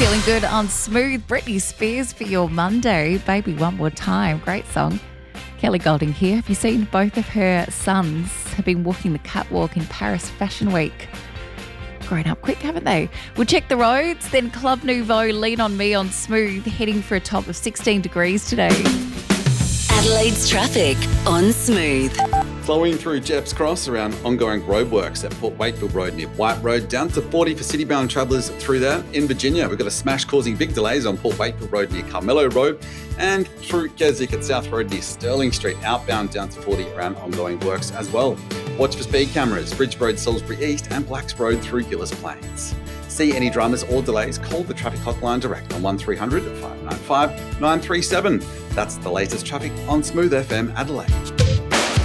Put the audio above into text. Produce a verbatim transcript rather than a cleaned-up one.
Feeling good on Smooth. Britney Spears for your Monday. Baby One More Time. Great song. Kelly Golding here. Have you seen both of her sons have been walking the catwalk in Paris Fashion Week? Grown up quick, haven't they? We'll check the roads, then Club Nouveau, Lean On Me on Smooth, heading for a top of sixteen degrees today. Adelaide's traffic on Smooth. Flowing through Jepps Cross around ongoing roadworks at Port Wakefield Road near White Road, down to forty for city-bound travellers through there. In Virginia, we've got a smash causing big delays on Port Wakefield Road near Carmelo Road, and through Keswick at South Road near Sterling Street, outbound down to forty around ongoing works as well. Watch for speed cameras, Bridge Road, Salisbury East and Blacks Road through Gillis Plains. See any dramas or delays, call the traffic hotline direct on one three hundred, five nine five, nine three seven. That's the latest traffic on Smooth F M Adelaide.